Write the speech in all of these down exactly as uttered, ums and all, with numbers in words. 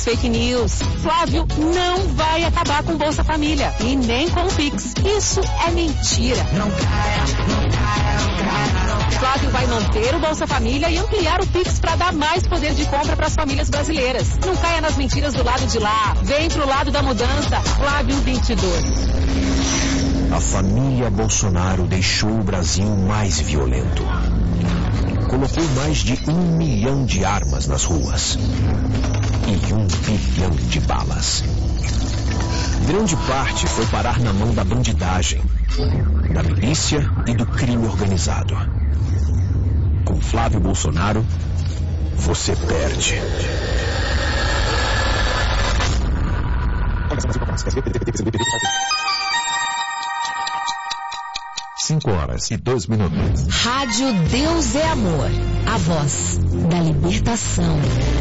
Fake news. Flávio não vai acabar com Bolsa Família e nem com o Pix. Isso é mentira. Não caia, não caia, não caia, não caia. Flávio vai manter o Bolsa Família e ampliar o Pix para dar mais poder de compra para as famílias brasileiras. Não caia nas mentiras do lado de lá. Vem pro lado da mudança. Flávio vinte e dois. A família Bolsonaro deixou o Brasil mais violento. Colocou mais de um milhão de armas nas ruas. E um bilhão de balas. Grande parte foi parar na mão da bandidagem, da milícia e do crime organizado. Com Flávio Bolsonaro, você perde. Cinco horas e dois minutos. Rádio Deus é Amor, a voz da libertação.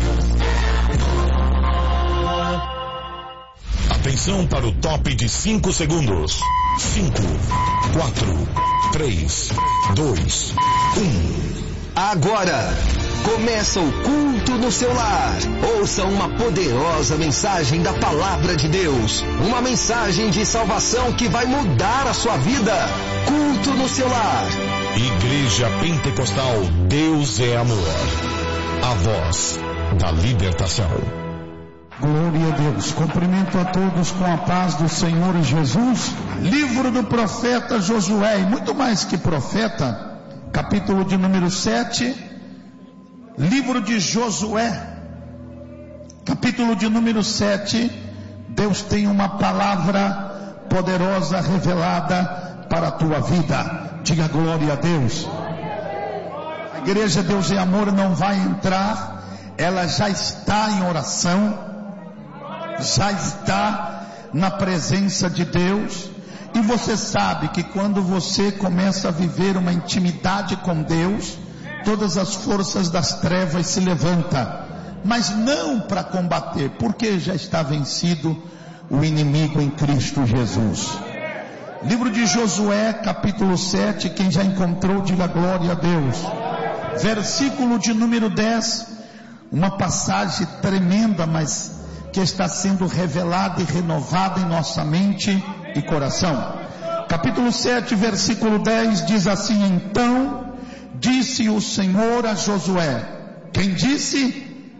Atenção para o top de cinco segundos. Cinco, quatro, três, dois, um. Agora começa o culto no seu lar. Ouça uma poderosa mensagem da palavra de Deus. Uma mensagem de salvação que vai mudar a sua vida. Culto no seu lar. Igreja Pentecostal Deus é Amor. A voz da libertação. Glória a Deus. Cumprimento a todos com a paz do Senhor Jesus. Livro do profeta Josué, e muito mais que profeta, capítulo de número sete. Livro de Josué, capítulo de número sete. Deus tem uma palavra poderosa revelada para a tua vida. Diga glória a Deus. A igreja Deus é Amor não vai entrar, ela já está em oração, já está na presença de Deus. E você sabe que quando você começa a viver uma intimidade com Deus, todas as forças das trevas se levantam, mas não para combater, porque já está vencido o inimigo em Cristo Jesus. Livro de Josué, capítulo sete, quem já encontrou, diga glória a Deus. Versículo de número dez, uma passagem tremenda, mas que está sendo revelada e renovada em nossa mente e coração. Capítulo sete, versículo dez, diz assim: então disse o Senhor a Josué. Quem disse?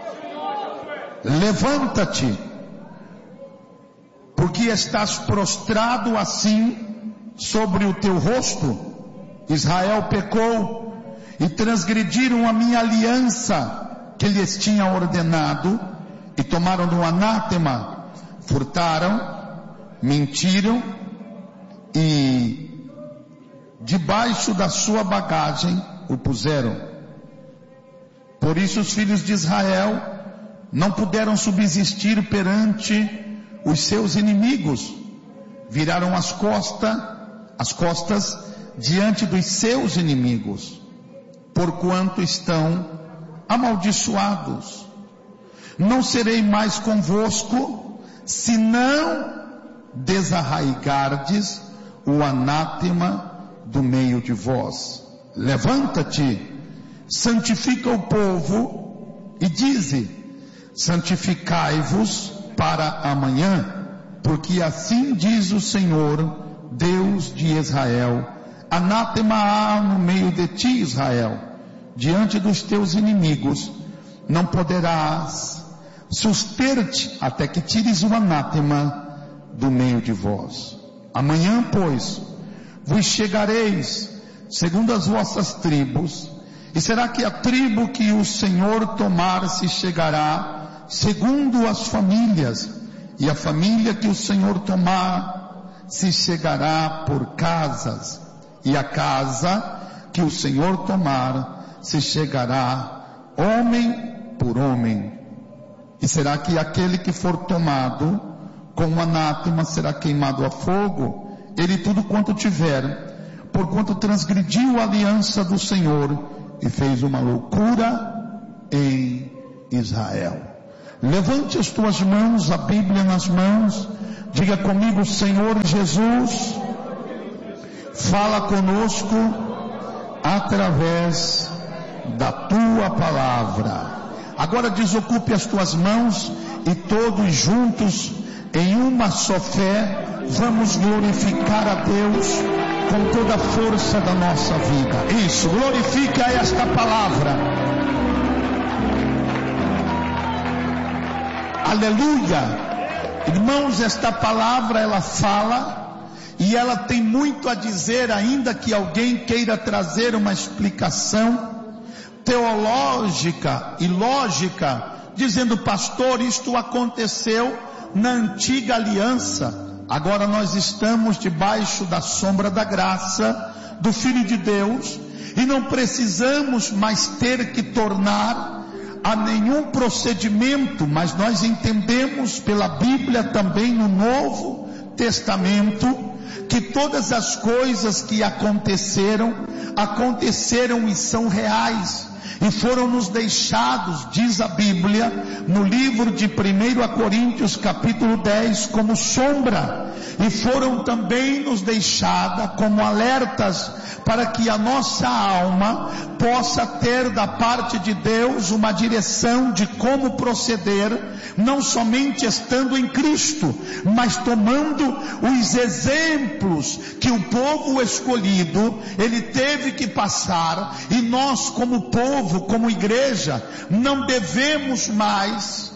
Levanta-te, porque estás prostrado assim sobre o teu rosto. Israel pecou e transgrediram a minha aliança que lhes tinha ordenado, e tomaram do anátema, furtaram, mentiram, e debaixo da sua bagagem o puseram. Por isso os filhos de Israel não puderam subsistir perante os seus inimigos, viraram as costas, as costas diante dos seus inimigos, porquanto estão amaldiçoados. Não serei mais convosco, se não desarraigardes o anátema do meio de vós. Levanta-te, santifica o povo, e dize: santificai-vos para amanhã, porque assim diz o Senhor, Deus de Israel: anátema há no meio de ti, Israel, diante dos teus inimigos, não poderás suster-te até que tires o anátema do meio de vós. Amanhã, pois, vos chegareis segundo as vossas tribos, e será que a tribo que o Senhor tomar se chegará segundo as famílias, e a família que o Senhor tomar se chegará por casas, e a casa que o Senhor tomar se chegará homem por homem. E será que aquele que for tomado com o anátema será queimado a fogo? Ele tudo quanto tiver, porquanto transgrediu a aliança do Senhor e fez uma loucura em Israel. Levante as tuas mãos, a Bíblia nas mãos, diga comigo: Senhor Jesus, fala conosco através da tua palavra. Agora desocupe as tuas mãos e todos juntos, em uma só fé, vamos glorificar a Deus com toda a força da nossa vida. Isso, glorifica esta palavra. Aleluia. Irmãos, esta palavra ela fala e ela tem muito a dizer, ainda que alguém queira trazer uma explicação teológica e lógica, dizendo: pastor, isto aconteceu na antiga aliança, agora nós estamos debaixo da sombra da graça do Filho de Deus e não precisamos mais ter que tornar a nenhum procedimento, mas nós entendemos pela Bíblia também no Novo Testamento que todas as coisas que aconteceram, aconteceram e são reais e foram nos deixados, diz a Bíblia no livro de primeira Coríntios capítulo dez, como sombra, e foram também nos deixadas como alertas para que a nossa alma possa ter da parte de Deus uma direção de como proceder, não somente estando em Cristo, mas tomando os exemplos que o povo escolhido, ele teve que passar, e nós como povo, como igreja, não devemos mais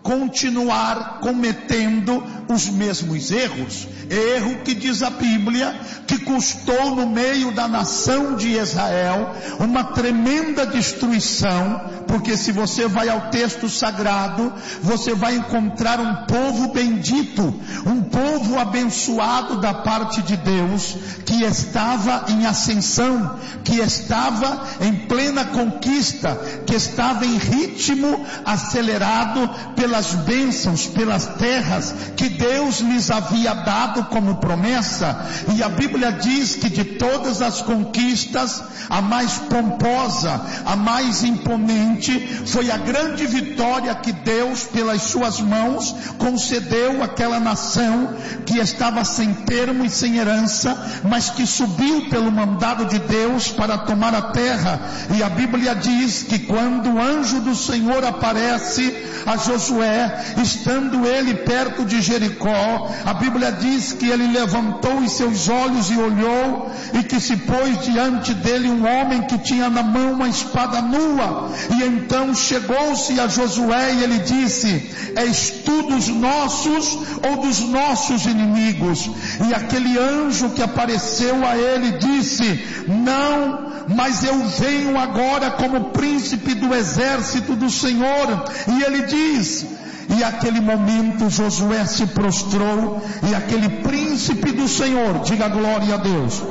continuar cometendo os mesmos erros. Erro que diz a Bíblia que custou no meio da nação de Israel uma tremenda destruição, porque se você vai ao texto sagrado, você vai encontrar um povo bendito, um povo abençoado da parte de Deus, que estava em ascensão, que estava em plena conquista, que estava em ritmo acelerado pelas bênçãos, pelas terras que Deus lhes havia dado como promessa. E a Bíblia diz que de todas as conquistas, a mais pomposa, a mais imponente, foi a grande vitória que Deus, pelas suas mãos, concedeu àquela nação que estava sem termo e sem herança, mas que subiu pelo mandado de Deus para tomar a terra. E a Bíblia diz que quando o anjo do Senhor aparece a Josué, estando ele perto de Jericó, a Bíblia diz que ele levantou os seus olhos e olhou, e que se pôs diante dele um homem que tinha na mão uma espada nua. E então chegou-se a Josué e ele disse: és tu dos nossos ou dos nossos inimigos? E aquele anjo que apareceu a ele disse: não, mas eu venho agora como príncipe do exército do Senhor. E ele diz, e aquele momento Josué se prostrou, e aquele príncipe do Senhor, diga glória a Deus,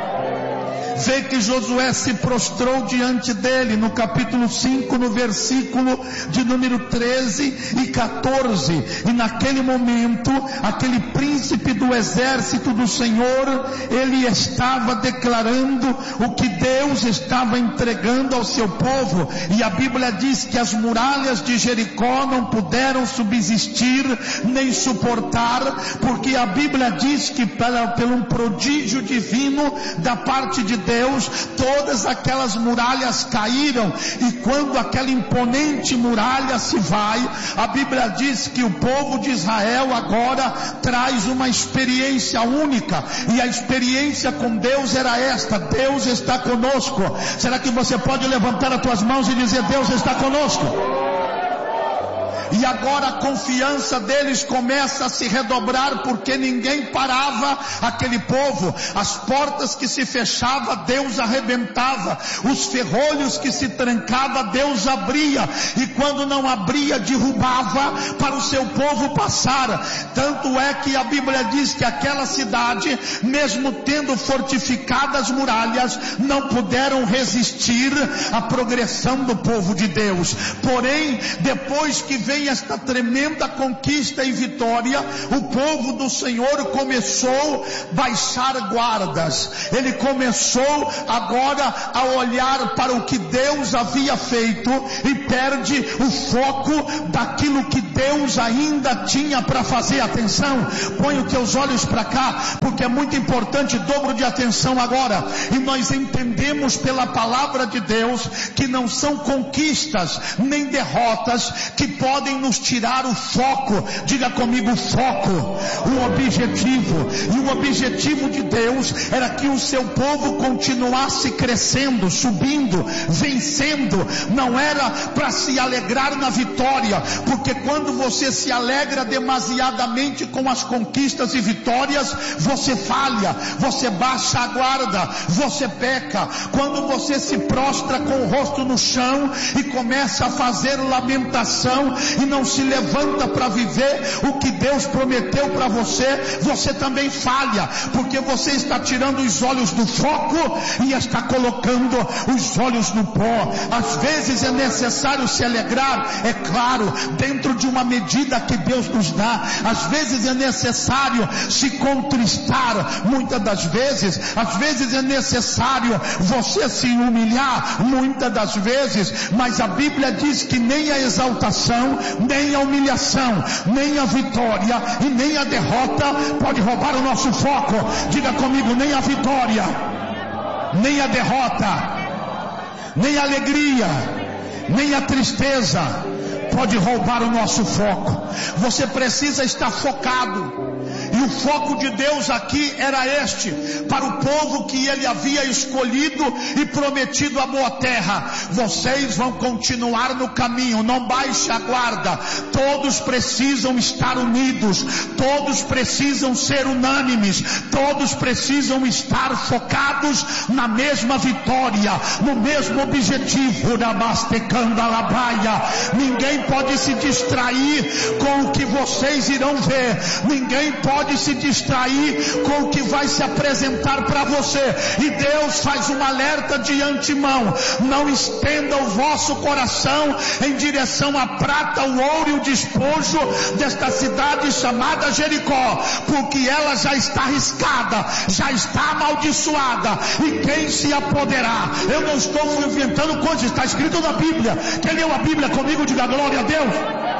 vê que Josué se prostrou diante dele, no capítulo cinco, no versículo de número treze e quatorze, e naquele momento, aquele príncipe do exército do Senhor, ele estava declarando o que Deus estava entregando ao seu povo, e a Bíblia diz que as muralhas de Jericó não puderam subsistir, nem suportar, porque a Bíblia diz que pela, pelo um prodígio divino da parte de Deus, Deus, todas aquelas muralhas caíram, e quando aquela imponente muralha se vai, a Bíblia diz que o povo de Israel agora traz uma experiência única, e a experiência com Deus era esta: Deus está conosco. Será que você pode levantar as tuas mãos e dizer: Deus está conosco? E agora a confiança deles começa a se redobrar, porque ninguém parava aquele povo. As portas que se fechavam, Deus arrebentava. Os ferrolhos que se trancavam, Deus abria. E quando não abria, derrubava para o seu povo passar. Tanto é que a Bíblia diz que aquela cidade, mesmo tendo fortificadas muralhas, não puderam resistir à progressão do povo de Deus. Porém, depois que veio esta tremenda conquista e vitória, o povo do Senhor começou a baixar guardas. Ele começou agora a olhar para o que Deus havia feito e perde o foco daquilo que Deus ainda tinha para fazer. Atenção, põe os teus olhos para cá, porque é muito importante. Dobro de atenção agora, e nós entendemos entendemos pela palavra de Deus que não são conquistas nem derrotas que podem nos tirar o foco. Diga comigo, foco, o objetivo. E o objetivo de Deus era que o seu povo continuasse crescendo, subindo, vencendo. Não era para se alegrar na vitória, porque quando você se alegra demasiadamente com as conquistas e vitórias, você falha, você baixa a guarda, você peca. Quando você se prostra com o rosto no chão e começa a fazer lamentação e não se levanta para viver o que Deus prometeu para você, você também falha, porque você está tirando os olhos do foco e está colocando os olhos no pó. Às vezes é necessário se alegrar, é claro, dentro de uma medida que Deus nos dá. Às vezes é necessário se contristar, muitas das vezes. Às vezes é necessário você se humilhar, muitas das vezes. Mas a Bíblia diz que nem a exaltação, nem a humilhação, nem a vitória e nem a derrota pode roubar o nosso foco. Diga comigo, nem a vitória, nem a derrota, nem a alegria, nem a tristeza pode roubar o nosso foco. Você precisa estar focado. E o foco de Deus aqui era este, para o povo que ele havia escolhido e prometido a boa terra. Vocês vão continuar no caminho, não baixe a guarda. Todos precisam estar unidos, todos precisam ser unânimes, todos precisam estar focados na mesma vitória, no mesmo objetivo. Ninguém pode se distrair com o que vocês irão ver, ninguém pode se distrair com o que vai se apresentar para você. E Deus faz um alerta de antemão: não estenda o vosso coração em direção à prata, o ouro e o despojo desta cidade chamada Jericó, porque ela já está arriscada, já está amaldiçoada, e quem se apoderar? Eu não estou inventando coisas, está escrito na Bíblia. Quem leu a Bíblia comigo, diga glória a Deus.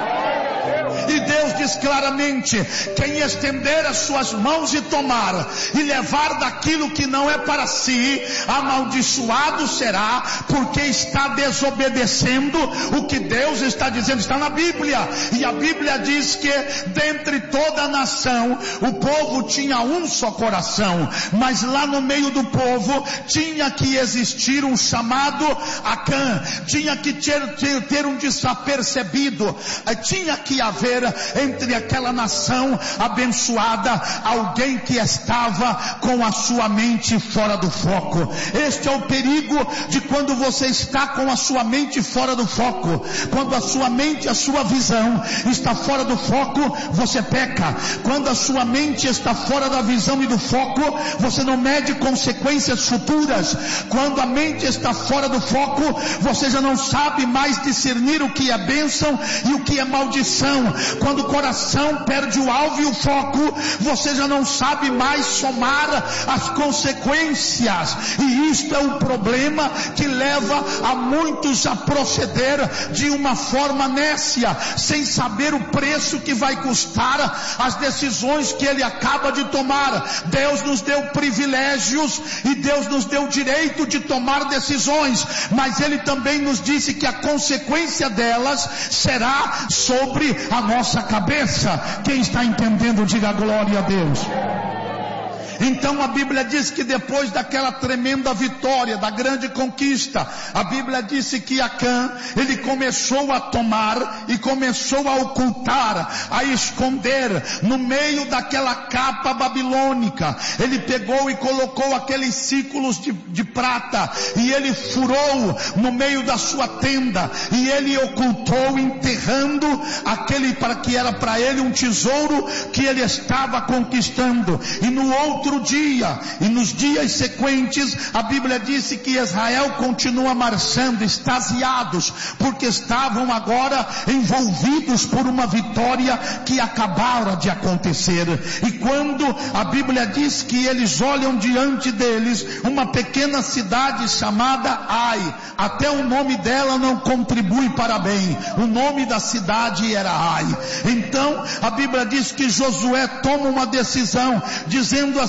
E Deus diz claramente: quem estender as suas mãos e tomar e levar daquilo que não é para si, amaldiçoado será, porque está desobedecendo o que Deus está dizendo. Está na Bíblia. E a Bíblia diz que dentre toda a nação o povo tinha um só coração, mas lá no meio do povo tinha que existir um chamado Acã, tinha que ter, ter, ter um desapercebido, tinha que haver entre aquela nação abençoada alguém que estava com a sua mente fora do foco. Este é o perigo de quando você está com a sua mente fora do foco. Quando a sua mente, a sua visão está fora do foco, você peca. Quando a sua mente está fora da visão e do foco, você não mede consequências futuras. Quando a mente está fora do foco, você já não sabe mais discernir o que é bênção e o que é maldição. Quando o coração perde o alvo e o foco, você já não sabe mais somar as consequências. E isto é o problema que leva a muitos a proceder de uma forma nécia, sem saber o preço que vai custar as decisões que ele acaba de tomar. Deus nos deu privilégios e Deus nos deu direito de tomar decisões, mas ele também nos disse que a consequência delas será sobre a nossa cabeça. Quem está entendendo, diga glória a Deus. Então a Bíblia diz que depois daquela tremenda vitória, da grande conquista, a Bíblia disse que Acã, ele começou a tomar e começou a ocultar, a esconder no meio daquela capa babilônica. Ele pegou e colocou aqueles círculos de, de prata e ele furou no meio da sua tenda e ele ocultou, enterrando aquele para que era para ele um tesouro que ele estava conquistando. E no outro dia e nos dias sequentes, a Bíblia disse que Israel continua marchando, extasiados, porque estavam agora envolvidos por uma vitória que acabara de acontecer. E quando a Bíblia diz que eles olham diante deles uma pequena cidade chamada Ai, até o nome dela não contribui para bem, o nome da cidade era Ai. Então a Bíblia diz que Josué toma uma decisão, dizendo assim: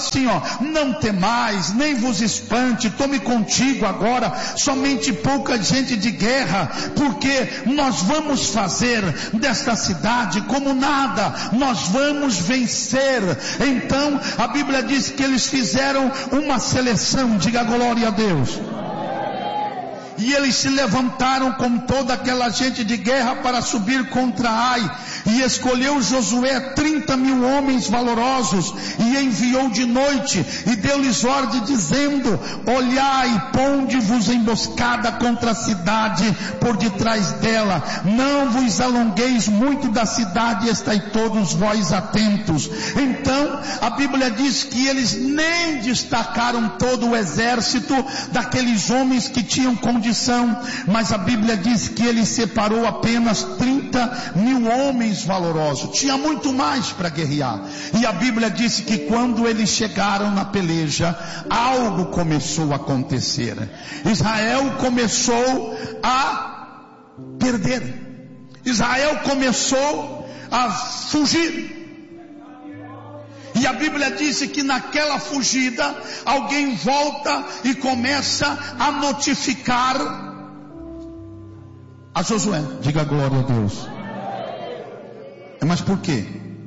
assim, ó: não temais, nem vos espante, tome contigo agora somente pouca gente de guerra, porque nós vamos fazer desta cidade como nada, nós vamos vencer. Então a Bíblia diz que eles fizeram uma seleção, diga glória a Deus. E eles se levantaram com toda aquela gente de guerra para subir contra Ai. E escolheu Josué trinta mil homens valorosos e enviou de noite e deu-lhes ordem dizendo: olhai, ponde-vos emboscada contra a cidade por detrás dela, não vos alongueis muito da cidade, estai todos vós atentos. Então a Bíblia diz que eles nem destacaram todo o exército daqueles homens que tinham condição, mas a Bíblia diz que ele separou apenas trinta mil homens valorosos. Tinha muito mais para guerrear. E a Bíblia disse que quando eles chegaram na peleja, algo começou a acontecer. Israel começou a perder. Israel começou a fugir. E a Bíblia disse que naquela fugida, alguém volta e começa a notificar a Josué. Diga glória a Deus. Mas por quê?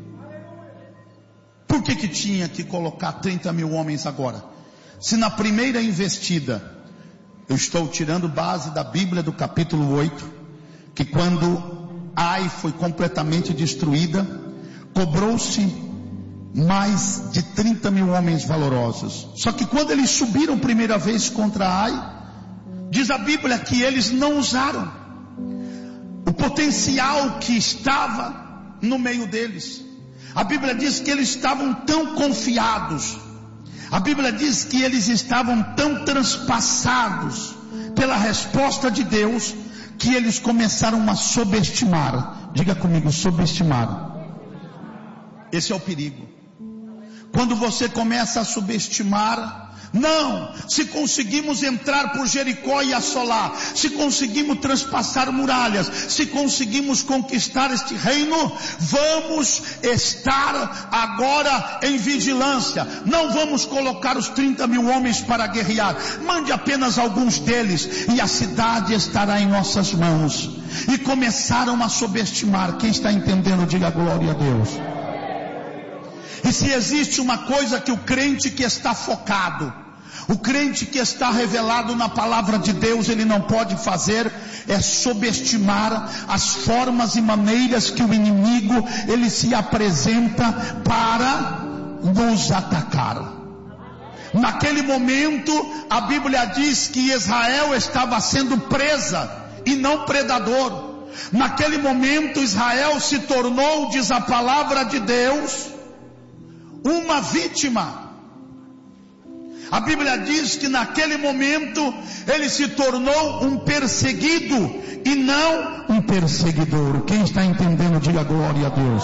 Por que que tinha que colocar trinta mil homens agora? Se na primeira investida, eu estou tirando base da Bíblia do capítulo oito, que quando Ai foi completamente destruída, cobrou-se mais de trinta mil homens valorosos. Só que quando eles subiram primeira vez contra Ai, diz a Bíblia que eles não usaram o potencial que estava no meio deles. A Bíblia diz que eles estavam tão confiados, a Bíblia diz que eles estavam tão transpassados pela resposta de Deus, que eles começaram a subestimar. Diga comigo, subestimar. Esse é o perigo. Quando você começa a subestimar, não, se conseguimos entrar por Jericó e assolar, se conseguimos transpassar muralhas, se conseguimos conquistar este reino, vamos estar agora em vigilância, não vamos colocar os trinta mil homens para guerrear, mande apenas alguns deles e a cidade estará em nossas mãos. E começaram a subestimar. Quem está entendendo, diga glória a Deus. E se existe uma coisa que o crente que está focado, o crente que está revelado na palavra de Deus, ele não pode fazer, é subestimar as formas e maneiras que o inimigo, ele se apresenta para nos atacar. Naquele momento, a Bíblia diz que Israel estava sendo presa e não predador. Naquele momento, Israel se tornou, diz a palavra de Deus, uma vítima. A Bíblia diz que naquele momento ele se tornou um perseguido e não um perseguidor. Quem está entendendo, diga glória a Deus.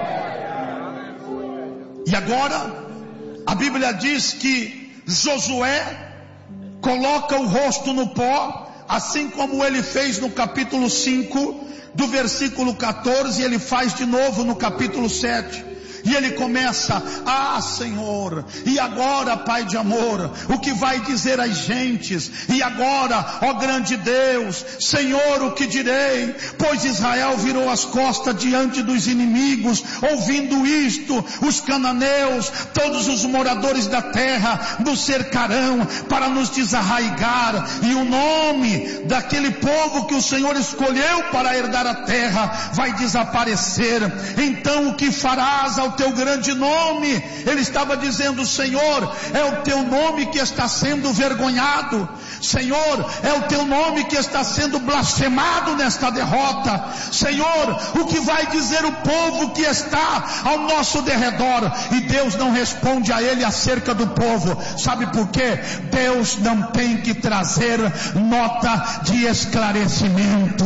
E agora a Bíblia diz que Josué coloca o rosto no pó, assim como ele fez no capítulo cinco, do versículo catorze, ele faz de novo no capítulo sete. E ele começa: ah, Senhor, e agora, Pai de amor, o que vai dizer às gentes? E agora, ó grande Deus, Senhor, o que direi? Pois Israel virou as costas diante dos inimigos. Ouvindo isto, os cananeus, todos os moradores da terra, nos cercarão para nos desarraigar. E o nome daquele povo que o Senhor escolheu para herdar a terra vai desaparecer. Então o que farás ao teu grande nome? Ele estava dizendo: Senhor, é o teu nome que está sendo vergonhado. Senhor, é o teu nome que está sendo blasfemado nesta derrota. Senhor, o que vai dizer o povo que está ao nosso derredor? E Deus não responde a ele acerca do povo. Sabe por quê? Deus não tem que trazer nota de esclarecimento.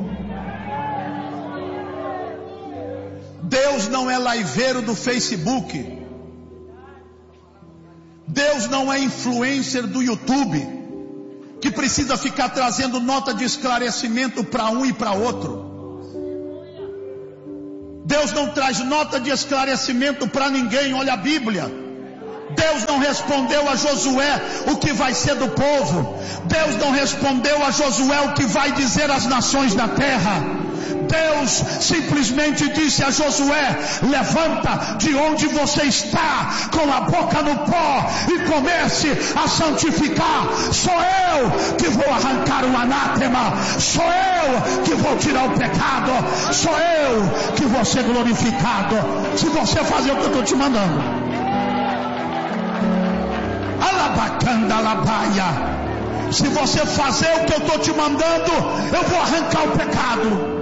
Deus não é liveiro do Facebook. Deus não é influencer do YouTube, que precisa ficar trazendo nota de esclarecimento para um e para outro. Deus não traz nota de esclarecimento para ninguém. Olha a Bíblia. Deus não respondeu a Josué o que vai ser do povo. Deus não respondeu a Josué o que vai dizer às nações da terra. Deus simplesmente disse a Josué: levanta de onde você está, com a boca no pó, e comece a santificar. Sou eu que vou arrancar o anátema, sou eu que vou tirar o pecado, sou eu que vou ser glorificado, se você fazer o que eu estou te mandando. Alabacanda alabaia. Se você fazer o que eu estou te mandando, eu vou arrancar o pecado.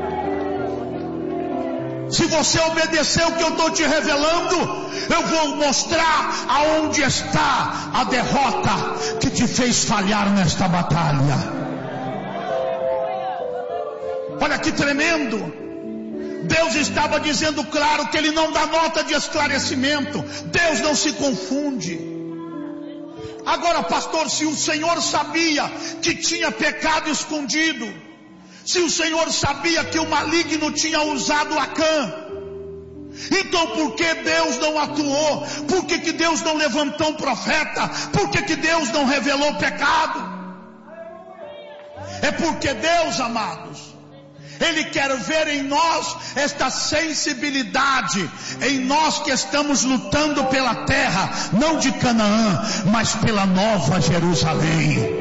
Se você obedecer o que eu estou te revelando, eu vou mostrar aonde está a derrota que te fez falhar nesta batalha. Olha que tremendo. Deus estava dizendo claro que Ele não dá nota de esclarecimento. Deus não se confunde. Agora, pastor, se o Senhor sabia que tinha pecado escondido, se o Senhor sabia que o maligno tinha usado Acã, então por que Deus não atuou? Por que, que Deus não levantou um profeta? Por que, que Deus não revelou o pecado? É porque Deus, amados, Ele quer ver em nós esta sensibilidade, em nós que estamos lutando pela terra, não de Canaã, mas pela nova Jerusalém.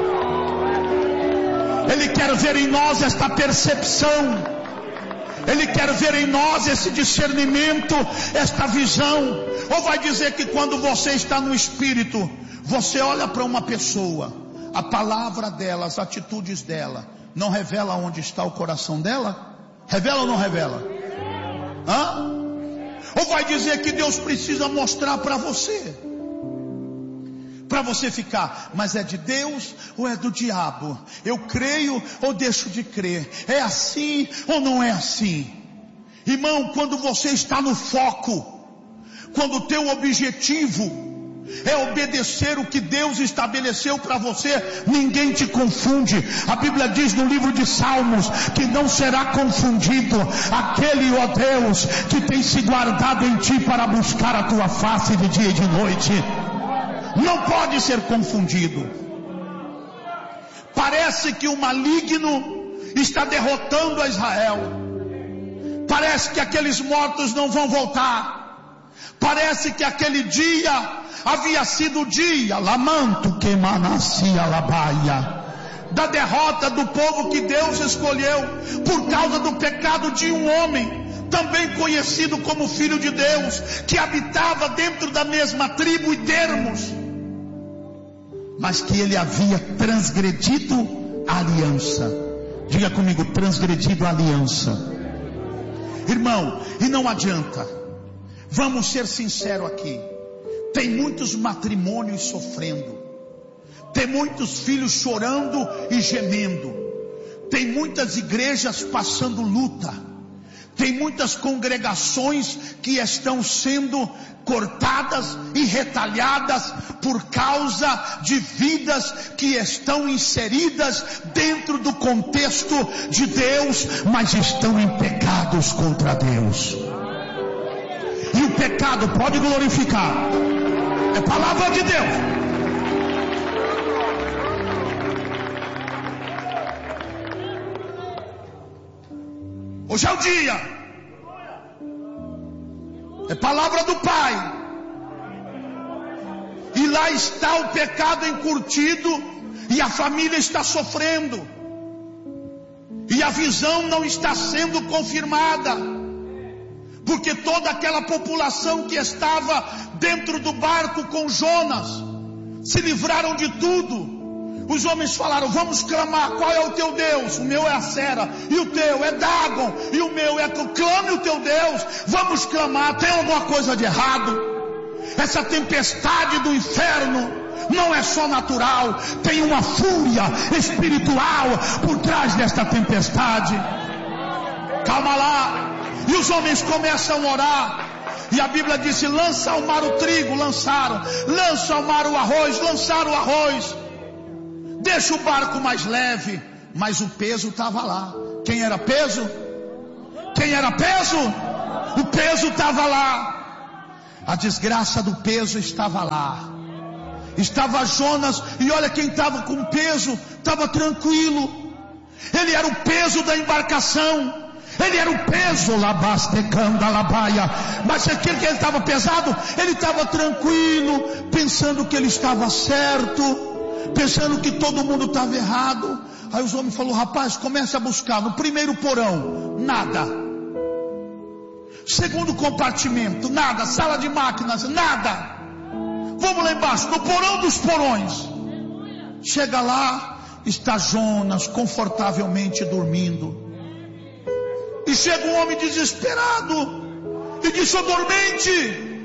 Ele quer ver em nós esta percepção, Ele quer ver em nós esse discernimento, esta visão. Ou vai dizer que quando você está no Espírito, você olha para uma pessoa, a palavra dela, as atitudes dela, não revela onde está o coração dela? Revela ou não revela? Hã? Ou vai dizer que Deus precisa mostrar para você, para você ficar, mas é de Deus ou é do diabo? Eu creio ou deixo de crer? É assim ou não é assim? Irmão, quando você está no foco, quando o teu objetivo é obedecer o que Deus estabeleceu para você, ninguém te confunde. A Bíblia diz no livro de Salmos que não será confundido aquele, ó Deus, que tem se guardado em ti para buscar a tua face de dia e de noite. Não pode ser confundido. Parece que o maligno está derrotando a Israel. Parece que aqueles mortos não vão voltar. Parece que aquele dia havia sido o dia, lamanto que manacia labaia, da derrota do povo que Deus escolheu por causa do pecado de um homem, também conhecido como Filho de Deus, que habitava dentro da mesma tribo e termos, mas que ele havia transgredido a aliança. Diga comigo, transgredido a aliança. Irmão, e não adianta, vamos ser sinceros aqui, tem muitos matrimônios sofrendo, tem muitos filhos chorando e gemendo, tem muitas igrejas passando luta, tem muitas congregações que estão sendo cortadas e retalhadas por causa de vidas que estão inseridas dentro do contexto de Deus, mas estão em pecados contra Deus. E o pecado pode glorificar, é palavra de Deus. Hoje é o dia, é palavra do Pai, e lá está o pecado encurtido, e a família está sofrendo, e a visão não está sendo confirmada, porque toda aquela população que estava dentro do barco com Jonas se livraram de tudo. Os homens falaram, vamos clamar, qual é o teu Deus? O meu é a Sera, e o teu é Dagon, e o meu é, clame o teu Deus, vamos clamar. Tem alguma coisa de errado? Essa tempestade do inferno não é só natural, tem uma fúria espiritual por trás desta tempestade. Calma lá. E os homens começam a orar, e a Bíblia disse, lança ao mar o trigo, lançaram, lança ao mar o arroz, lançaram o arroz, deixa o barco mais leve, mas o peso estava lá. Quem era peso? Quem era peso? O peso estava lá. A desgraça do peso estava lá. Estava Jonas, e olha quem estava com peso, estava tranquilo. Ele era o peso da embarcação. Ele era o peso, labastecanda labaia. Mas aquele que ele estava pesado, ele estava tranquilo, pensando que ele estava certo, pensando que todo mundo estava errado. Aí os homens falaram: rapaz, comece a buscar. No primeiro porão, nada. Segundo compartimento, nada. Sala de máquinas, nada. Vamos lá embaixo, no porão dos porões. Chega lá, está Jonas confortavelmente dormindo. E chega um homem desesperado e diz: ô dormente,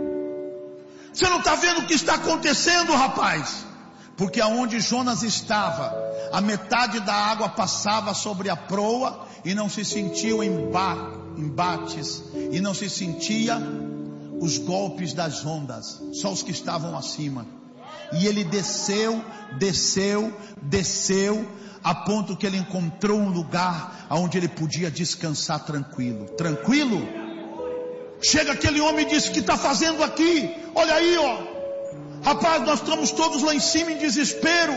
você não está vendo o que está acontecendo, rapaz? Porque aonde Jonas estava, a metade da água passava sobre a proa e não se sentiam embates, e não se sentia os golpes das ondas, só os que estavam acima. E ele desceu, desceu, desceu, a ponto que ele encontrou um lugar onde ele podia descansar tranquilo. Tranquilo? Chega aquele homem e diz: o que está fazendo aqui? Olha aí, ó. Rapaz, nós estamos todos lá em cima em desespero.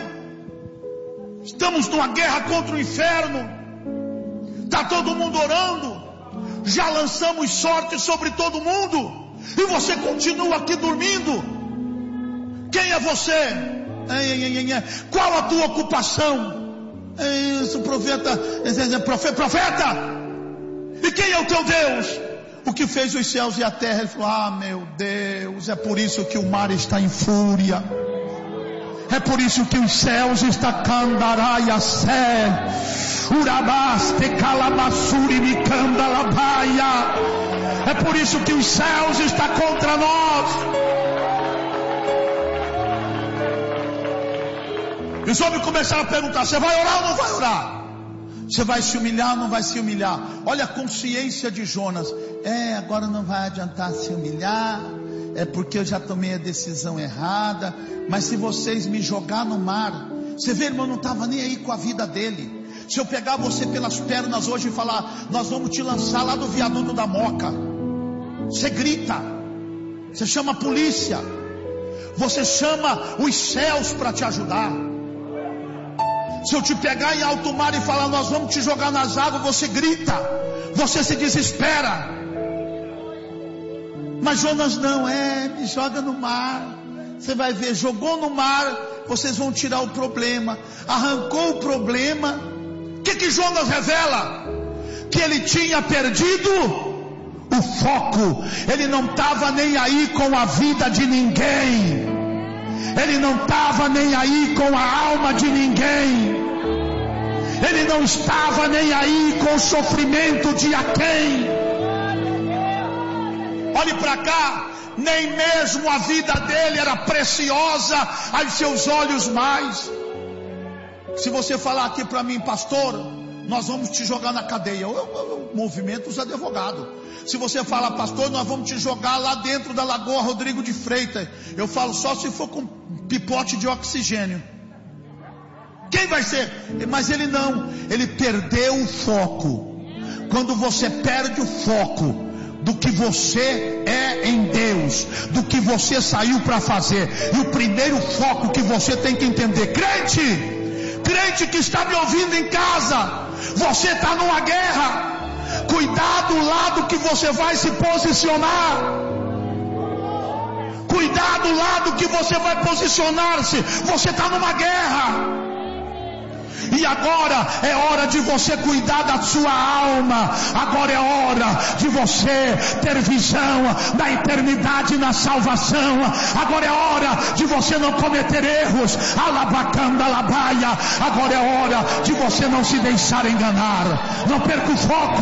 Estamos numa guerra contra o inferno. Está todo mundo orando. Já lançamos sorte sobre todo mundo. E você continua aqui dormindo. Quem é você? Qual a tua ocupação? Isso, profeta, profeta, profeta. E quem é o teu Deus? O que fez os céus e a terra? Ele falou: ah, meu Deus, é por isso que o mar está em fúria. É por isso que os céus estão candaraia sé. Urabaste calamassuri me candalabaia. É por isso que os céus estão contra nós. E os homens começaram a perguntar: você vai orar ou não vai orar? Você vai se humilhar ou não vai se humilhar? Olha a consciência de Jonas. É, agora não vai adiantar se humilhar. É porque eu já tomei a decisão errada. Mas se vocês me jogar no mar, você vê, irmão, não estava nem aí com a vida dele. Se eu pegar você pelas pernas hoje e falar: nós vamos te lançar lá do viaduto da Moca, você grita, você chama a polícia, você chama os céus para te ajudar. Se eu te pegar em alto mar e falar: nós vamos te jogar nas águas, você grita, você se desespera. Mas Jonas não, é, me joga no mar. Você vai ver, jogou no mar, vocês vão tirar o problema. Arrancou o problema. O que que Jonas revela? Que ele tinha perdido o foco. Ele não estava nem aí com a vida de ninguém. Ele não estava nem aí com a alma de ninguém. Ele não estava nem aí com o sofrimento de aquém. Olhe para cá. Nem mesmo a vida dele era preciosa aos seus olhos mais. Se você falar aqui para mim: pastor, nós vamos te jogar na cadeia, eu, eu, eu movimento os advogados. Se você falar: pastor, nós vamos te jogar lá dentro da Lagoa Rodrigo de Freitas, eu falo: só se for com pipote de oxigênio. Quem vai ser? Mas ele não, ele perdeu o foco. Quando você perde o foco do que você é em Deus, do que você saiu para fazer, e o primeiro foco que você tem que entender, crente, crente que está me ouvindo em casa, você está numa guerra. Cuidado do lado que você vai se posicionar. Cuidado do lado que você vai posicionar-se. Você está numa guerra. E agora é hora de você cuidar da sua alma. Agora é hora de você ter visão da eternidade na salvação. Agora é hora de você não cometer erros. Alabacanda labaia. Agora é hora de você não se deixar enganar. Não perca o foco.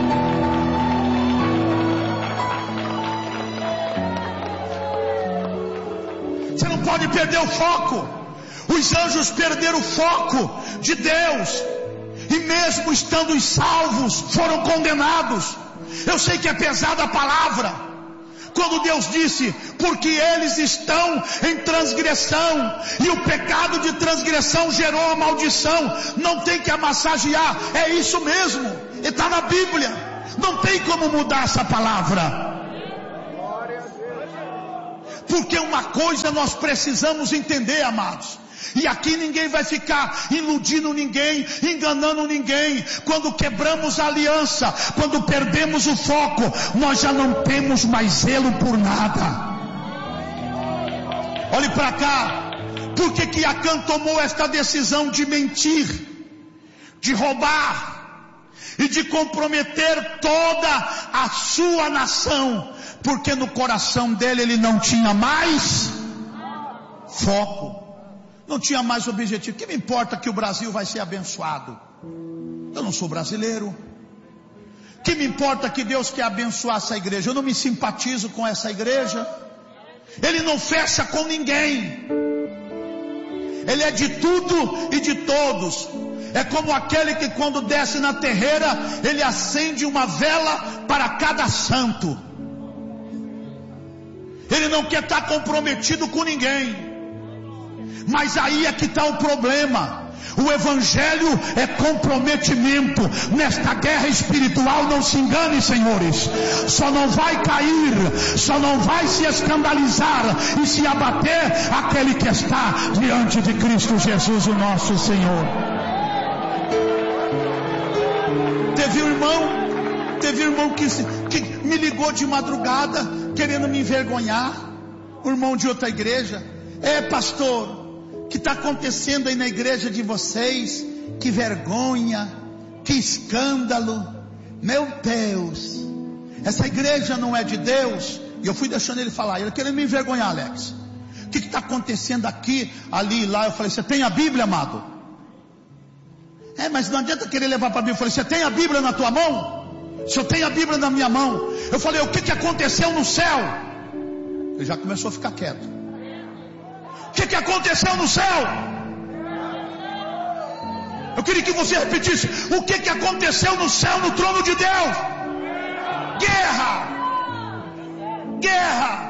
Você não pode perder o foco. Os anjos perderam o foco de Deus, e mesmo estando salvos, foram condenados. Eu sei que é pesada a palavra, quando Deus disse: porque eles estão em transgressão, e o pecado de transgressão gerou a maldição. Não tem que amassagear, é isso mesmo, está na Bíblia, não tem como mudar essa palavra. Porque uma coisa nós precisamos entender, amados. E aqui ninguém vai ficar iludindo ninguém, enganando ninguém. Quando quebramos a aliança, quando perdemos o foco, nós já não temos mais zelo por nada. Olhe para cá. Por que que Acã tomou esta decisão de mentir, de roubar e de comprometer toda a sua nação? Porque no coração dele ele não tinha mais foco, não tinha mais objetivo. Que me importa que o Brasil vai ser abençoado? Eu não sou brasileiro. Que me importa que Deus quer abençoar essa igreja? Eu não me simpatizo com essa igreja. Ele não fecha com ninguém. Ele é de tudo e de todos. É como aquele que quando desce na terreira, ele acende uma vela para cada santo. Ele não quer estar comprometido com ninguém. Mas aí é que está o problema. O evangelho é comprometimento. Nesta guerra espiritual, não se engane, senhores. Só não vai cair, só não vai se escandalizar e se abater aquele que está diante de Cristo Jesus, o nosso Senhor. Teve um irmão, teve um irmão que, que me ligou de madrugada, querendo me envergonhar. Um irmão de outra igreja. É, pastor, o que está acontecendo aí na igreja de vocês? Que vergonha, que escândalo. Meu Deus, essa igreja não é de Deus. E eu fui deixando ele falar. Ele querendo me envergonhar, Alex. O que está acontecendo aqui, ali e lá? Eu falei, você tem a Bíblia, amado? É, mas não adianta querer levar para a Bíblia. Eu falei, você tem a Bíblia na tua mão? Se eu tenho a Bíblia na minha mão. Eu falei, o que, que aconteceu no céu? Ele já começou a ficar quieto. O que, que aconteceu no céu? Eu queria que você repetisse. O que, que aconteceu no céu, no trono de Deus? Guerra. Guerra.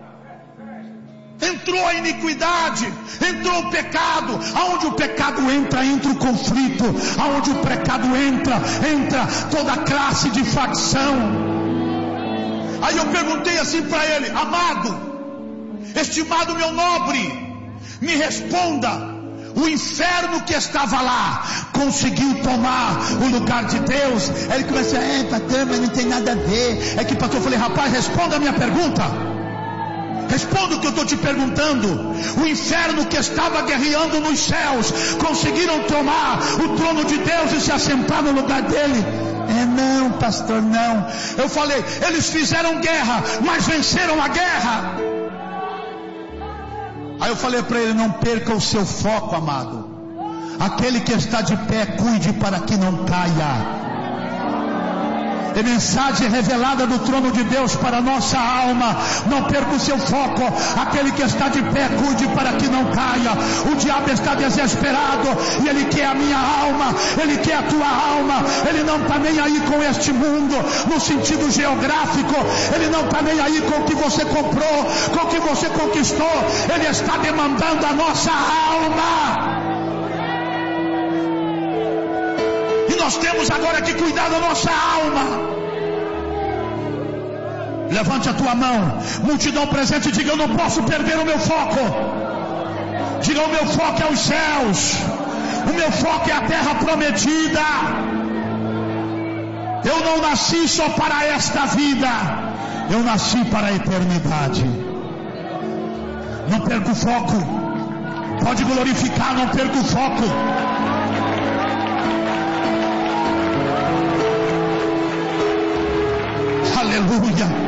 Entrou a iniquidade, entrou o pecado. Aonde o pecado entra, entra o conflito. Aonde o pecado entra, entra toda classe de facção. Aí eu perguntei assim para ele, amado, estimado meu nobre, me responda. O inferno que estava lá conseguiu tomar o lugar de Deus? Aí ele começou, é pastor, mas não tem nada a ver. É que pastor, eu falei, rapaz, responda a minha pergunta. Responda o que eu estou te perguntando. O inferno que estava guerreando nos céus conseguiram tomar o trono de Deus e se assentar no lugar dele? É, não, pastor, não. Eu falei, eles fizeram guerra, mas venceram a guerra. Aí eu falei para ele, não perca o seu foco, amado. Aquele que está de pé, cuide para que não caia. É mensagem revelada do trono de Deus para a nossa alma. Não perca o seu foco. Aquele que está de pé, cuide para que não caia. O diabo está desesperado e ele quer a minha alma, ele quer a tua alma. Ele não está nem aí com este mundo no sentido geográfico. Ele não está nem aí com o que você comprou, com o que você conquistou. Ele está demandando a nossa alma. E nós temos agora que cuidar da nossa alma. Levante a tua mão, multidão presente, diga, eu não posso perder o meu foco. Diga, o meu foco é os céus. O meu foco é a terra prometida. Eu não nasci só para esta vida, eu nasci para a eternidade. Não perca o foco. Pode glorificar, não perca o foco. Aleluia.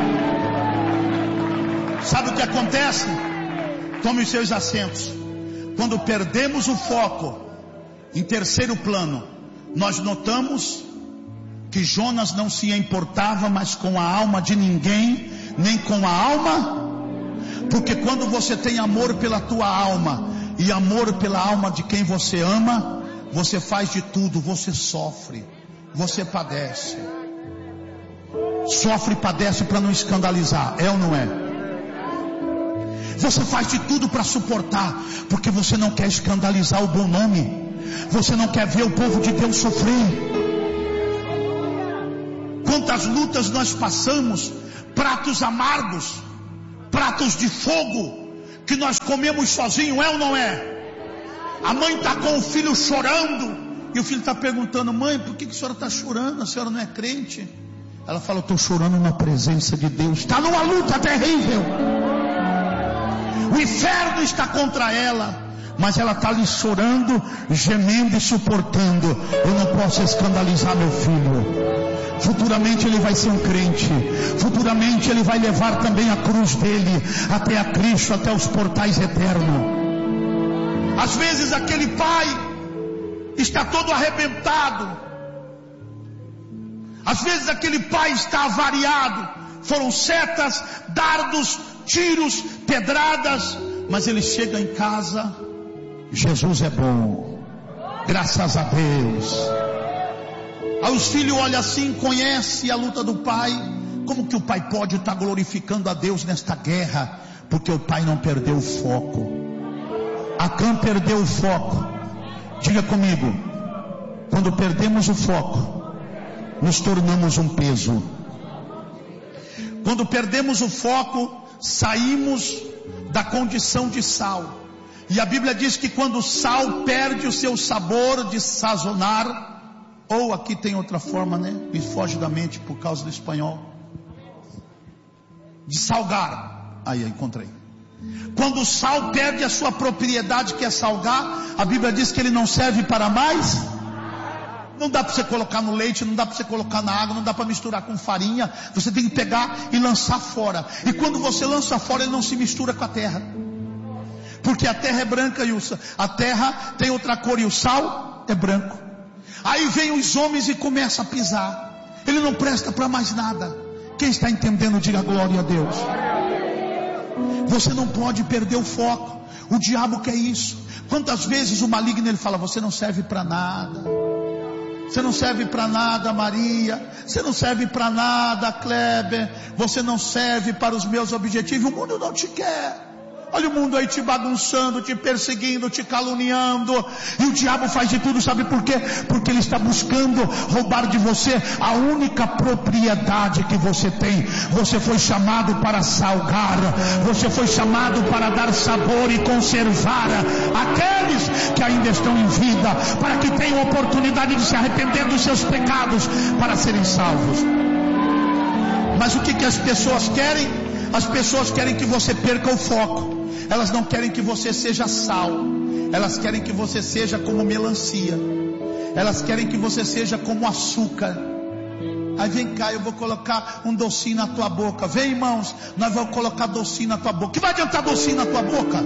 Sabe o que acontece? Tome os seus assentos. Quando perdemos o foco, em terceiro plano, nós notamos que Jonas não se importava mais com a alma de ninguém, nem com a alma. Porque quando você tem amor pela tua alma e amor pela alma de quem você ama, você faz de tudo, você sofre, você padece. Sofre e padece para não escandalizar, é ou não é? Você faz de tudo para suportar, porque você não quer escandalizar o bom nome. Você não quer ver o povo de Deus sofrer. Quantas lutas nós passamos, pratos amargos, pratos de fogo que nós comemos sozinho, é ou não é? A mãe está com o filho chorando, e o filho está perguntando: mãe, por que, que a senhora está chorando? A senhora não é crente? Ela fala: eu estou chorando na presença de Deus. Está numa luta terrível, o inferno está contra ela, mas ela está ali chorando, gemendo e suportando. Eu não posso escandalizar meu filho. Futuramente ele vai ser um crente. Futuramente ele vai levar também a cruz dele até a Cristo, até os portais eternos. Às vezes aquele pai está todo arrebentado. Às vezes aquele pai está avariado. Foram setas, dardos, tiros, pedradas. Mas ele chega em casa: Jesus é bom, graças a Deus. Aí os filhos olham assim, conhecem a luta do pai. Como que o pai pode estar glorificando a Deus nesta guerra? Porque o pai não perdeu o foco. Acã perdeu o foco. Diga comigo: quando perdemos o foco, nos tornamos um peso. Quando perdemos o foco, saímos da condição de sal. E a Bíblia diz que quando o sal perde o seu sabor de sazonar, ou aqui tem outra forma, né? Me foge da mente por causa do espanhol. De salgar. Aí, encontrei. Quando o sal perde a sua propriedade, que é salgar, a Bíblia diz que ele não serve para mais. Não dá para você colocar no leite, não dá para você colocar na água, não dá para misturar com farinha. Você tem que pegar e lançar fora. E quando você lança fora, ele não se mistura com a terra. Porque a terra é branca e o, a terra tem outra cor e o sal é branco. Aí vem os homens e começa a pisar. Ele não presta para mais nada. Quem está entendendo, diga glória a Deus. Você não pode perder o foco. O diabo quer isso. Quantas vezes o maligno ele fala: você não serve para nada. Você não serve para nada, Maria. Você não serve para nada, Kleber. Você não serve para os meus objetivos. O mundo não te quer. Olha o mundo aí te bagunçando, te perseguindo, te caluniando. E o diabo faz de tudo, sabe por quê? Porque ele está buscando roubar de você a única propriedade que você tem. Você foi chamado para salgar. Você foi chamado para dar sabor e conservar aqueles que ainda estão em vida, para que tenham oportunidade de se arrepender dos seus pecados, para serem salvos. Mas o que, que as pessoas querem? As pessoas querem que você perca o foco. Elas não querem que você seja sal. Elas querem que você seja como melancia. Elas querem que você seja como açúcar. Aí vem cá, eu vou colocar um docinho na tua boca. Vem, irmãos, nós vamos colocar docinho na tua boca. Que vai adiantar docinho na tua boca?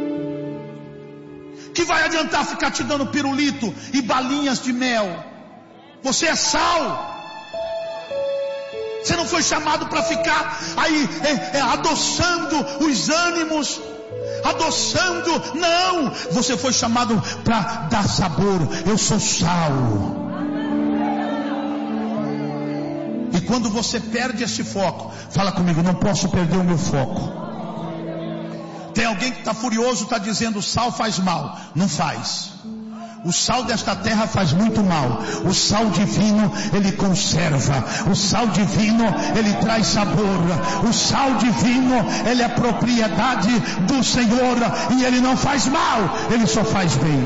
Que vai adiantar ficar te dando pirulito e balinhas de mel? Você é sal. Você não foi chamado para ficar aí é, é, adoçando os ânimos, adoçando, não. Você foi chamado para dar sabor. Eu sou sal. E quando você perde esse foco, fala comigo: não posso perder o meu foco. Tem alguém que está furioso, está dizendo: sal faz mal. Não faz. O sal desta terra faz muito mal. O sal divino, ele conserva. O sal divino, ele traz sabor. O sal divino, ele é propriedade do Senhor. E ele não faz mal, ele só faz bem.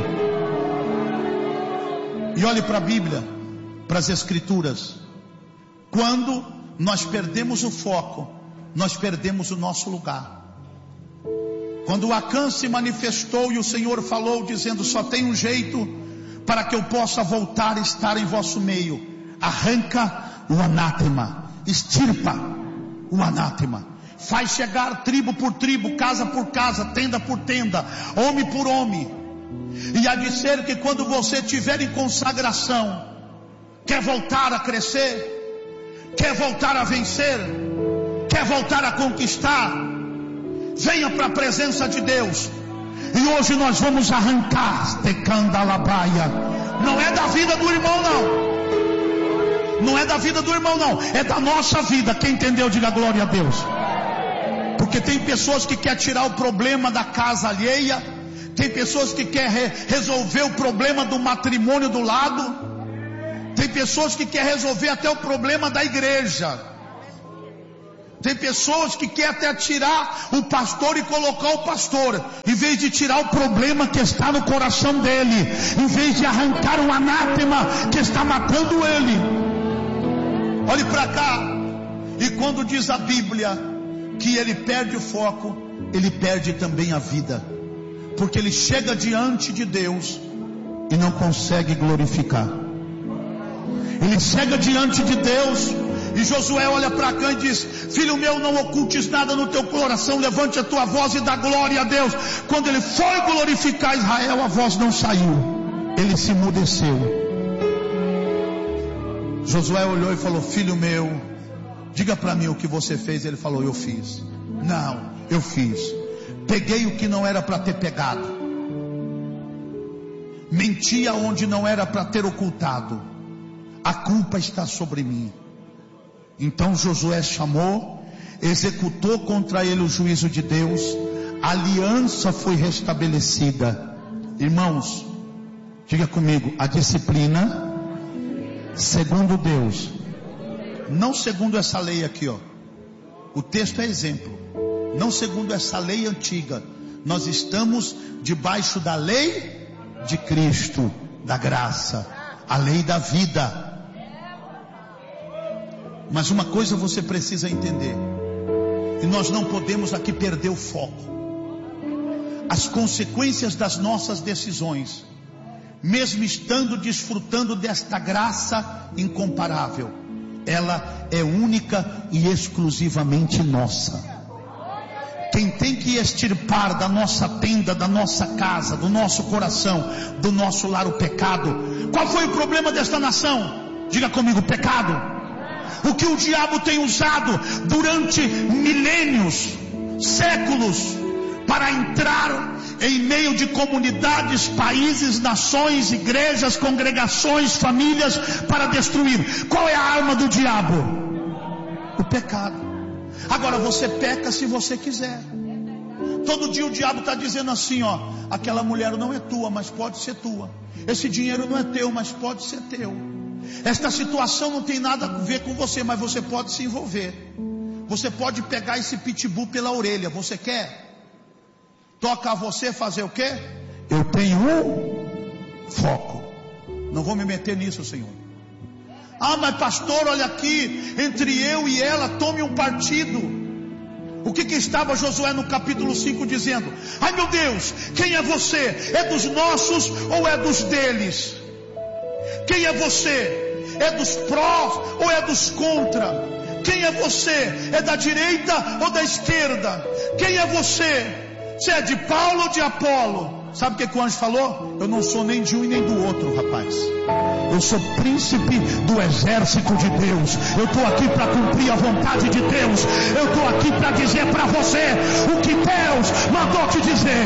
E olhe para a Bíblia, para as Escrituras. Quando nós perdemos o foco, nós perdemos o nosso lugar. Quando Acã se manifestou e o Senhor falou dizendo: só tem um jeito para que eu possa voltar a estar em vosso meio. Arranca o anátema, extirpa o anátema. Faz chegar tribo por tribo, casa por casa, tenda por tenda, homem por homem. E há de ser que quando você estiver em consagração, quer voltar a crescer, quer voltar a vencer, quer voltar a conquistar, venha para a presença de Deus. E hoje nós vamos arrancar Tecandalabaia. Não é da vida do irmão não. Não é da vida do irmão não. É da nossa vida. Quem entendeu, diga glória a Deus. Porque tem pessoas que querem tirar o problema da casa alheia. Tem pessoas que querem resolver o problema do matrimônio do lado. Tem pessoas que querem resolver até o problema da igreja. Tem pessoas que querem até tirar o pastor e colocar o pastor, em vez de tirar o problema que está no coração dele, em vez de arrancar o anátema que está matando ele. Olhe para cá. E quando diz a Bíblia que ele perde o foco, ele perde também a vida, porque ele chega diante de Deus e não consegue glorificar. Ele chega diante de Deus e Josué olha para cá e diz: filho meu, não ocultes nada no teu coração, levante a tua voz e dá glória a Deus. Quando ele foi glorificar Israel, a voz não saiu, ele se emudeceu. Josué olhou e falou: filho meu, diga para mim o que você fez. Ele falou: eu fiz. Não, eu fiz. Peguei o que não era para ter pegado, menti aonde não era para ter ocultado, a culpa está sobre mim. Então Josué chamou, executou contra ele o juízo de Deus, a aliança foi restabelecida. Irmãos, diga comigo: a disciplina segundo Deus, não segundo essa lei aqui, ó. O texto é exemplo, não segundo essa lei antiga. Nós estamos debaixo da lei de Cristo, da graça, a lei da vida. Mas uma coisa você precisa entender, e nós não podemos aqui perder o foco. As consequências das nossas decisões, mesmo estando desfrutando desta graça incomparável, ela é única e exclusivamente nossa. Quem tem que extirpar da nossa tenda, da nossa casa, do nosso coração, do nosso lar o pecado. Qual foi o problema desta nação? Diga comigo: pecado. O que o diabo tem usado durante milênios, séculos, para entrar em meio de comunidades, países, nações, igrejas, congregações, famílias, para destruir. Qual é a arma do diabo? O pecado. Agora, você peca se você quiser. Todo dia o diabo está dizendo assim, ó: aquela mulher não é tua, mas pode ser tua. Esse dinheiro não é teu, mas pode ser teu. Esta situação não tem nada a ver com você, mas você pode se envolver. Você pode pegar esse pitbull pela orelha. Você quer? Toca a você fazer o quê? Eu tenho um foco. Não vou me meter nisso, Senhor. Ah, mas pastor, olha aqui, entre eu e ela, tome um partido. O que que estava Josué no capítulo cinco dizendo? Ai meu Deus, quem é você? É dos nossos ou é dos deles? Quem é você? É dos prós ou é dos contra? Quem é você? É da direita ou da esquerda? Quem é você? Você é de Paulo ou de Apolo? Sabe o que, que o anjo falou? Eu não sou nem de um e nem do outro, rapaz. Eu sou príncipe do exército de Deus. Eu estou aqui para cumprir a vontade de Deus. Eu estou aqui para dizer para você o que Deus mandou te dizer.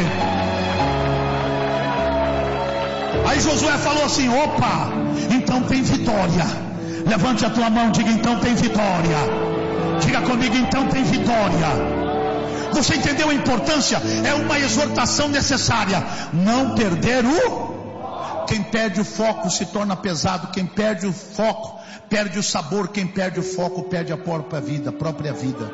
Aí Josué falou assim: opa, então tem vitória. Levante a tua mão, diga: então tem vitória. Diga comigo: então tem vitória. Você entendeu a importância? É uma exortação necessária. Não perder o... Quem perde o foco se torna pesado. Quem perde o foco perde o sabor. Quem perde o foco perde a própria vida, a própria vida.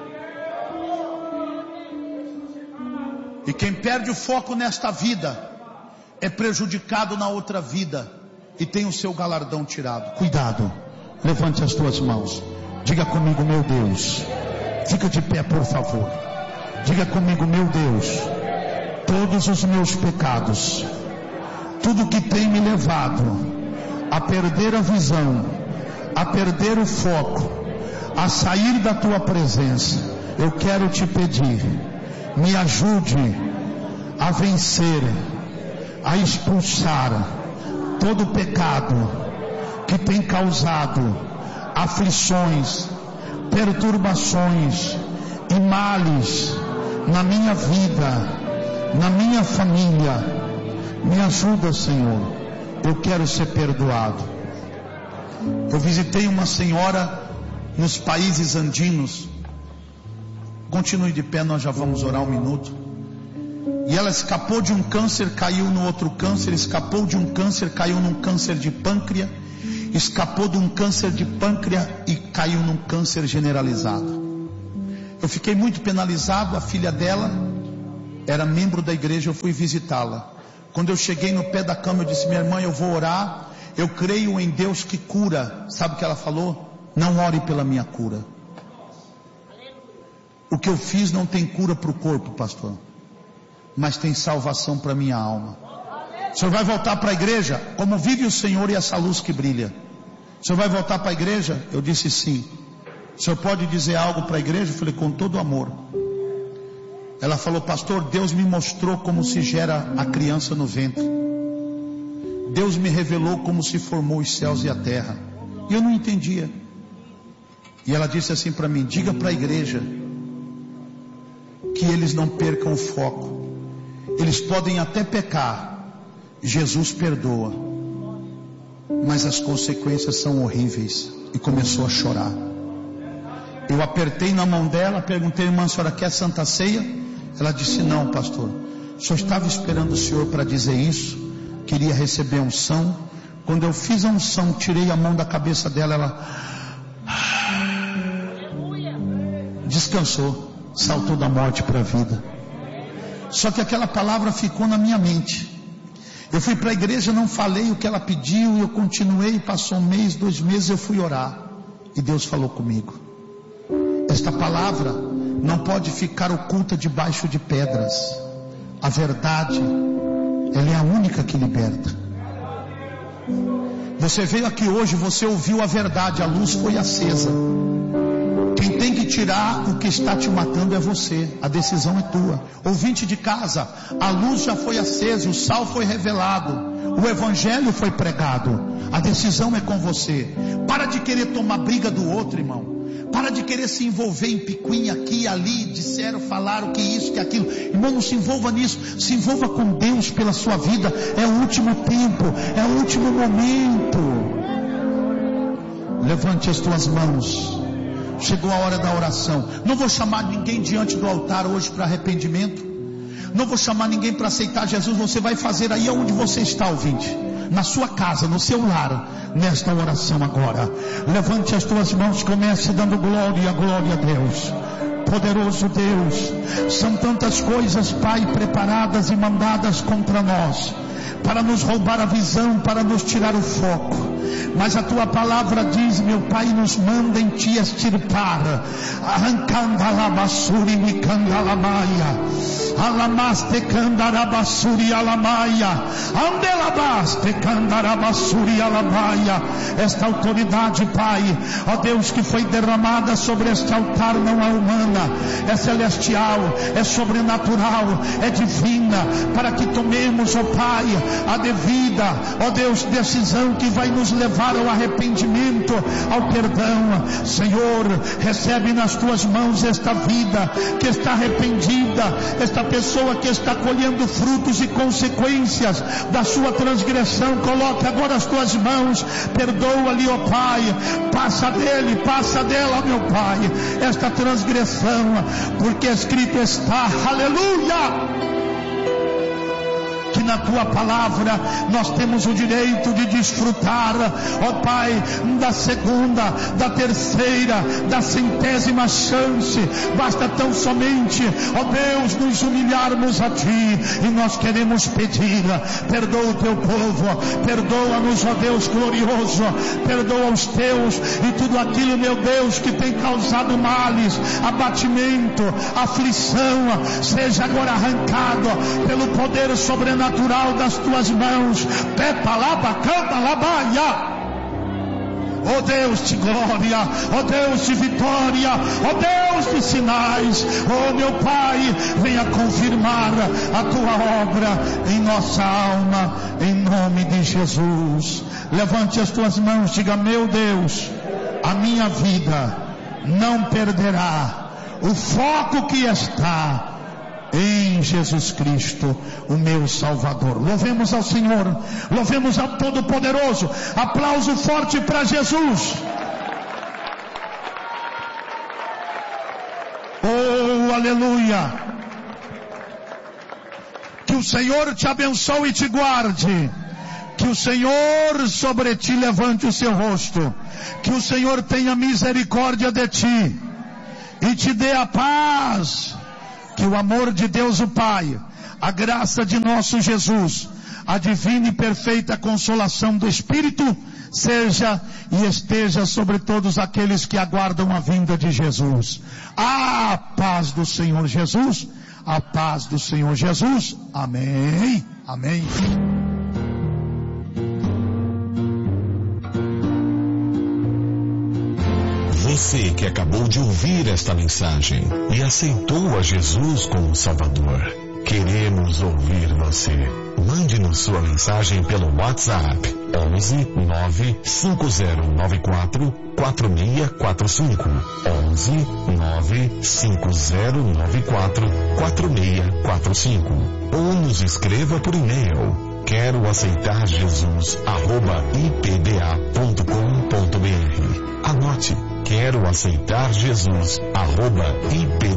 E quem perde o foco nesta vida é prejudicado na outra vida e tem o seu galardão tirado. Cuidado. Levante as tuas mãos. Diga comigo: meu Deus. Fica de pé, por favor. Diga comigo: meu Deus, todos os meus pecados, tudo que tem me levado a perder a visão, a perder o foco, a sair da tua presença, eu quero te pedir, me ajude a vencer, a expulsar todo pecado que tem causado aflições, perturbações e males na minha vida, na minha família. Me ajuda, Senhor. Eu quero ser perdoado. Eu visitei uma senhora nos países andinos. Continue de pé, nós já vamos orar um minuto. E ela escapou de um câncer, caiu no outro câncer, escapou de um câncer, caiu num câncer de pâncreas, escapou de um câncer de pâncreas e caiu num câncer generalizado. Eu fiquei muito penalizado. A filha dela era membro da igreja, eu fui visitá-la. Quando eu cheguei no pé da cama, eu disse: minha irmã, eu vou orar, eu creio em Deus que cura. Sabe o que ela falou? Não ore pela minha cura. O que eu fiz não tem cura para o corpo, pastor, mas tem salvação para minha alma. O senhor vai voltar para a igreja? Como vive o Senhor e essa luz que brilha? O senhor vai voltar para a igreja? Eu disse sim. O senhor pode dizer algo para a igreja? Eu falei: com todo amor. Ela falou: pastor, Deus me mostrou como se gera a criança no ventre. Deus me revelou como se formou os céus e a terra. E eu não entendia. E ela disse assim para mim: diga para a igreja que eles não percam o foco. Eles podem até pecar, Jesus perdoa, mas as consequências são horríveis. E começou a chorar. Eu apertei na mão dela, perguntei: irmã, a senhora quer Santa Ceia? Ela disse: não, pastor, só estava esperando o senhor para dizer isso, queria receber a unção. Quando eu fiz a unção, tirei a mão da cabeça dela, ela descansou, saltou da morte para a vida. Só que aquela palavra ficou na minha mente. Eu fui para a igreja, não falei o que ela pediu, eu continuei, passou um mês, dois meses, eu fui orar, e Deus falou comigo: esta palavra não pode ficar oculta debaixo de pedras. A verdade, ela é a única que liberta. Você veio aqui hoje, você ouviu a verdade, a luz foi acesa. Quem tem que tirar o que está te matando é você. A decisão é tua. Ouvinte de casa, a luz já foi acesa, o sal foi revelado, o evangelho foi pregado. A decisão é com você. Para de querer tomar briga do outro, irmão. Para de querer se envolver em picuinha aqui e ali. Disseram, falaram que isso, que aquilo. Irmão, não se envolva nisso. Se envolva com Deus pela sua vida. É o último tempo, é o último momento. Levante as tuas mãos. Chegou a hora da oração. Não vou chamar ninguém diante do altar hoje para arrependimento. Não vou chamar ninguém para aceitar Jesus. Você vai fazer aí onde você está, ouvinte. Na sua casa, no seu lar, nesta oração agora. Levante as tuas mãos, comece dando glória, glória a Deus. Poderoso Deus, são tantas coisas, Pai, preparadas e mandadas contra nós, para nos roubar a visão, para nos tirar o foco. Mas a tua palavra diz, meu Pai, nos manda em ti extirpar. Arrancando a labassuri me cangalamaia, alamaste candarabasuri alamaia, andelabaste candarabasuri alamaia. Esta autoridade, Pai, ó Deus, que foi derramada sobre este altar, não é humana, é celestial, é sobrenatural, é divina, para que tomemos, ó Pai, a devida, ó Deus, decisão que vai nos levar ao arrependimento, ao perdão. Senhor, recebe nas tuas mãos esta vida que está arrependida, esta pessoa que está colhendo frutos e consequências da sua transgressão. Coloca agora as tuas mãos, perdoa-lhe, ó Pai, passa dele, passa dela, meu Pai, esta transgressão, porque escrito está, aleluia, que na tua palavra nós temos o direito de desfrutar, ó Pai, da segunda, da terceira, da centésima chance. Basta tão somente, ó Deus, nos humilharmos a ti, e nós queremos pedir, perdoa o teu povo, perdoa-nos, ó Deus glorioso, perdoa os teus, e tudo aquilo, meu Deus, que tem causado males, abatimento, aflição, seja agora arrancado pelo poder sobrenatural das tuas mãos. Pepa laba, canta labaia. Ó Deus de glória, ó Deus de vitória, ó Deus de sinais, ó meu Pai, venha confirmar a tua obra em nossa alma, em nome de Jesus. Levante as tuas mãos, diga: meu Deus, a minha vida não perderá o foco que está em Jesus Cristo, o meu Salvador. Louvemos ao Senhor, louvemos ao Todo-Poderoso. Aplauso forte para Jesus. Oh, aleluia. Que o Senhor te abençoe e te guarde. Que o Senhor sobre ti levante o seu rosto. Que o Senhor tenha misericórdia de ti e te dê a paz. Que o amor de Deus o Pai, a graça de nosso Jesus, a divina e perfeita consolação do Espírito seja e esteja sobre todos aqueles que aguardam a vinda de Jesus. A paz do Senhor Jesus, a paz do Senhor Jesus. Amém, amém. Você que acabou de ouvir esta mensagem e aceitou a Jesus como Salvador, queremos ouvir você. Mande-nos sua mensagem pelo WhatsApp onze nove cinco zero nove quatro quatro seis quatro cinco onze nove cinco zero nove quatro quatro seis quatro cinco ou nos escreva por e-mail quero aceitar Jesus arroba i p d a ponto com ponto b r. Anote, quero aceitar Jesus arroba i p